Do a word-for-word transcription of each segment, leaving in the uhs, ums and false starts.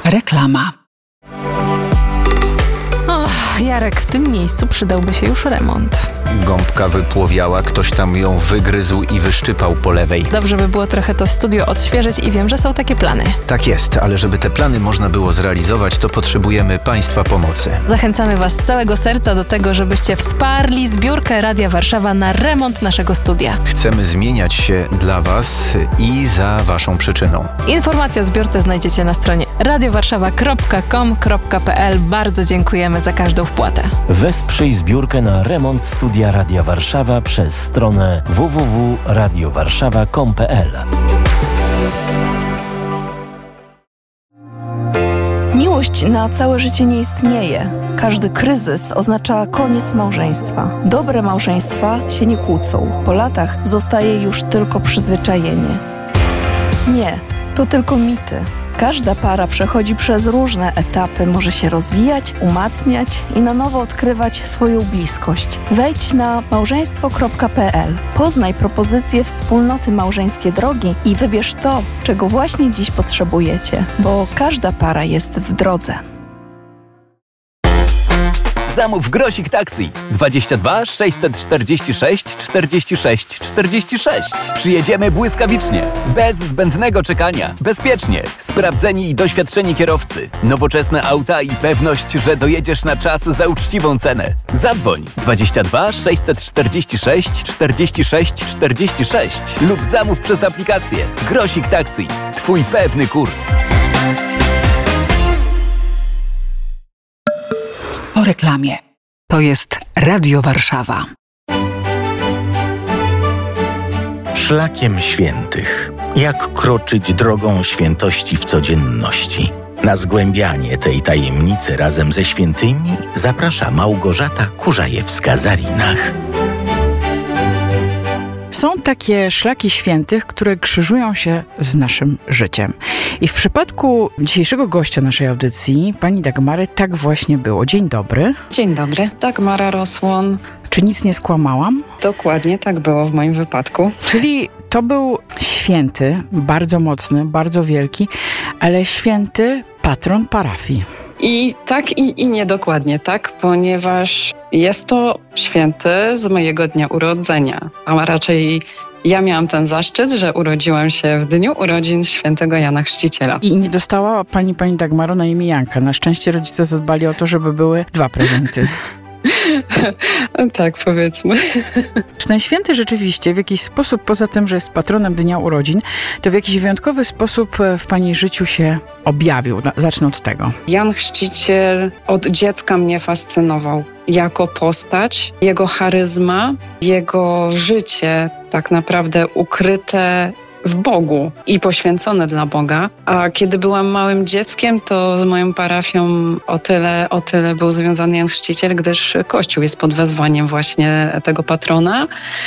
Reklama. Och, Jarek, w tym miejscu przydałby się już remont. Gąbka wypłowiała, ktoś tam ją wygryzł i wyszczypał po lewej. Dobrze by było trochę to studio odświeżyć i wiem, że są takie plany. Tak jest, ale żeby te plany można było zrealizować, to potrzebujemy Państwa pomocy. Zachęcamy Was z całego serca do tego, żebyście wsparli zbiórkę Radia Warszawa na remont naszego studia. Chcemy zmieniać się dla Was i za Waszą przyczyną. Informacje o zbiórce znajdziecie na stronie radiowarszawa kropka com kropka pe el. Bardzo dziękujemy za każdą wpłatę. Wesprzyj zbiórkę na remont studia Radia Warszawa przez stronę w w w kropka radio warszawa kropka com kropka pe el. Miłość na całe życie nie istnieje. Każdy kryzys oznacza koniec małżeństwa. Dobre małżeństwa się nie kłócą. Po latach zostaje już tylko przyzwyczajenie. Nie, to tylko mity. Każda para przechodzi przez różne etapy, może się rozwijać, umacniać i na nowo odkrywać swoją bliskość. Wejdź na małżeństwo kropka pe el, poznaj propozycje wspólnoty Małżeńskie Drogi i wybierz to, czego właśnie dziś potrzebujecie, bo każda para jest w drodze. Zamów Grosik Taxi dwadzieścia dwa sześćset czterdzieści sześć czterdzieści sześć czterdzieści sześć. Przyjedziemy błyskawicznie, bez zbędnego czekania, bezpiecznie, sprawdzeni i doświadczeni kierowcy, nowoczesne auta i pewność, że dojedziesz na czas za uczciwą cenę. Zadzwoń dwadzieścia dwa sześćset czterdzieści sześć czterdzieści sześć czterdzieści sześć lub zamów przez aplikację Grosik Taxi. Twój pewny kurs. Po reklamie. To jest Radio Warszawa. Szlakiem świętych. Jak kroczyć drogą świętości w codzienności? Na zgłębianie tej tajemnicy razem ze świętymi zaprasza Małgorzata Kurzajewska-Zarinach. Są takie szlaki świętych, które krzyżują się z naszym życiem. I w przypadku dzisiejszego gościa naszej audycji, pani Dagmary, tak właśnie było. Dzień dobry. Dzień dobry. Dagmara Rosłon. Czy nic nie skłamałam? Dokładnie tak było w moim wypadku. Czyli to był święty, bardzo mocny, bardzo wielki, ale święty patron parafii. I tak i, i nie dokładnie tak, ponieważ jest to święty z mojego dnia urodzenia, a raczej ja miałam ten zaszczyt, że urodziłam się w dniu urodzin świętego Jana Chrzciciela. I nie dostała pani, pani Dagmaro na imię Janka. Na szczęście rodzice zadbali o to, żeby były dwa prezenty. Tak, powiedzmy. Czy ten święty rzeczywiście w jakiś sposób, poza tym, że jest patronem dnia urodzin, to w jakiś wyjątkowy sposób w pani życiu się objawił? Zacznę od tego. Jan Chrzciciel od dziecka mnie fascynował jako postać, jego charyzma, jego życie tak naprawdę ukryte w Bogu i poświęcone dla Boga. A kiedy byłam małym dzieckiem, to z moją parafią o tyle, o tyle był związany Jan Chrzciciel, gdyż Kościół jest pod wezwaniem właśnie tego patrona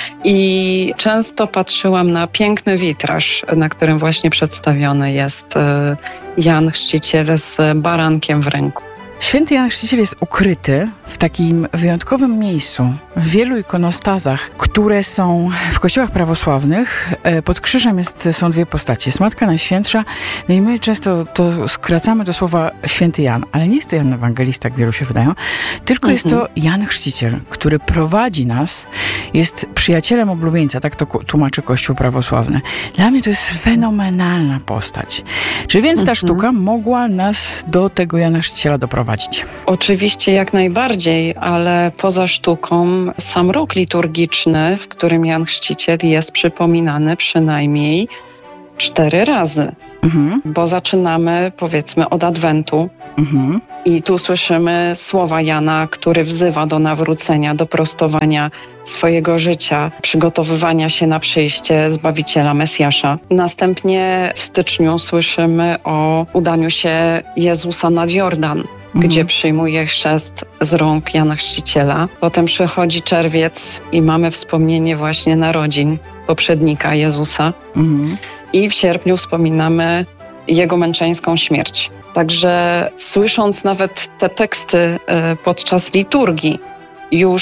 i często patrzyłam na piękny witraż, na którym właśnie przedstawiony jest Jan Chrzciciel z barankiem w ręku. Święty Jan Chrzciciel jest ukryty w takim wyjątkowym miejscu, w wielu ikonostazach, które są w kościołach prawosławnych. Pod krzyżem jest, są dwie postacie. Jest Matka Najświętsza, no i my często to skracamy do słowa Święty Jan, ale nie jest to Jan Ewangelista, jak wielu się wydają, tylko mhm. jest to Jan Chrzciciel, który prowadzi nas, jest przyjacielem oblubieńca, tak to tłumaczy Kościół prawosławny. Dla mnie to jest fenomenalna postać. Czy więc ta mhm. sztuka mogła nas do tego Jana Chrzciciela doprowadzić? Oczywiście jak najbardziej, ale poza sztuką sam rok liturgiczny, w którym Jan Chrzciciel jest przypominany przynajmniej cztery razy. Mhm. Bo zaczynamy powiedzmy od Adwentu mhm. i tu słyszymy słowa Jana, który wzywa do nawrócenia, do prostowania swojego życia, przygotowywania się na przyjście Zbawiciela Mesjasza. Następnie w styczniu słyszymy o udaniu się Jezusa nad Jordan, mhm. gdzie przyjmuje chrzest z rąk Jana Chrzciciela. Potem przychodzi czerwiec i mamy wspomnienie właśnie narodzin poprzednika Jezusa. Mhm. I w sierpniu wspominamy Jego męczeńską śmierć. Także słysząc nawet te teksty podczas liturgii, już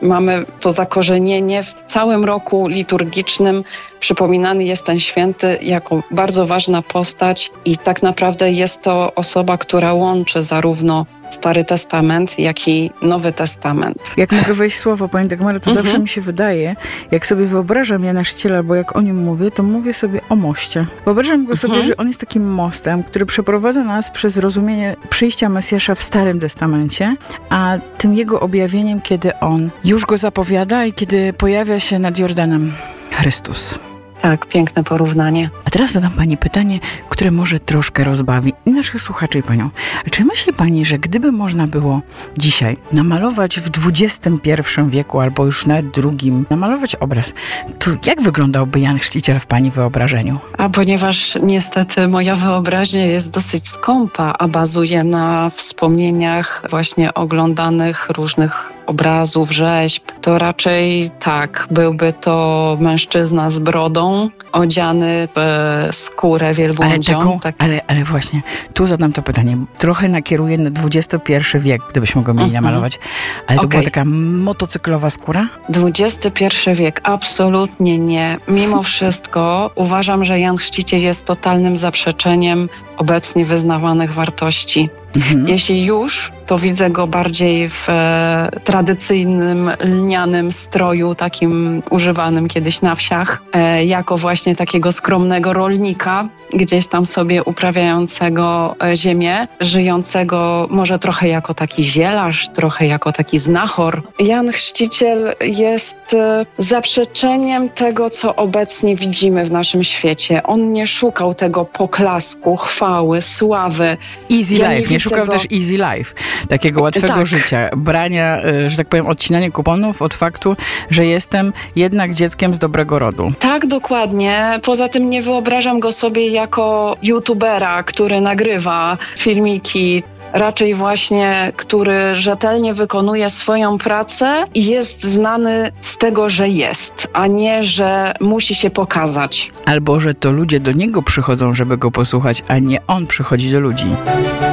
mamy to zakorzenienie w całym roku liturgicznym. Przypominany jest ten święty jako bardzo ważna postać i tak naprawdę jest to osoba, która łączy zarówno Stary Testament, jak i Nowy Testament. Jak mogę wejść słowo, Pani Dagmaro, to Mhm. zawsze mi się wydaje, jak sobie wyobrażam Jana Chrzciciela, albo jak o nim mówię, to mówię sobie o moście. Wyobrażam go sobie, Mhm. że on jest takim mostem, który przeprowadza nas przez rozumienie przyjścia Mesjasza w Starym Testamencie, a tym jego objawieniem, kiedy on już go zapowiada i kiedy pojawia się nad Jordanem Chrystus. Tak, piękne porównanie. A teraz zadam Pani pytanie, które może troszkę rozbawi i naszych słuchaczy i Panią. Czy myśli Pani, że gdyby można było dzisiaj namalować w dwudziestym pierwszym wieku, albo już nawet drugim, namalować obraz, to jak wyglądałby Jan Chrzciciel w Pani wyobrażeniu? A ponieważ niestety moja wyobraźnia jest dosyć skąpa, a bazuje na wspomnieniach właśnie oglądanych różnych obrazów, rzeźb, to raczej tak, byłby to mężczyzna z brodą, odziany w skórę Ale, wielbłądzią. taką, tak. ale, ale właśnie, tu zadam to pytanie. Trochę nakieruję na dwudziesty pierwszy wiek, gdybyśmy go mieli Mhm. namalować. Ale to Okej. była taka motocyklowa skóra? dwudziesty pierwszy wiek, absolutnie nie. Mimo wszystko uważam, że Jan Chrzciciel jest totalnym zaprzeczeniem obecnie wyznawanych wartości. Mhm. Jeśli już, to widzę go bardziej w e, tradycyjnym lnianym stroju, takim używanym kiedyś na wsiach, e, jako właśnie takiego skromnego rolnika, gdzieś tam sobie uprawiającego e, ziemię, żyjącego może trochę jako taki zielarz, trochę jako taki znachor. Jan Chrzciciel jest e, zaprzeczeniem tego, co obecnie widzimy w naszym świecie. On nie szukał tego poklasku, chwały, sławy. Easy Ja nie life, nie widzę szukał go- też easy life, takiego łatwego Tak. życia, brania, y, że tak powiem, odcinania kuponów od faktu, że jestem jednak dzieckiem z dobrego rodu. Tak, dokładnie. Poza tym nie wyobrażam go sobie jako youtubera, który nagrywa filmiki, raczej właśnie, który rzetelnie wykonuje swoją pracę i jest znany z tego, że jest, a nie, że musi się pokazać. Albo, że to ludzie do niego przychodzą, żeby go posłuchać, a nie on przychodzi do ludzi.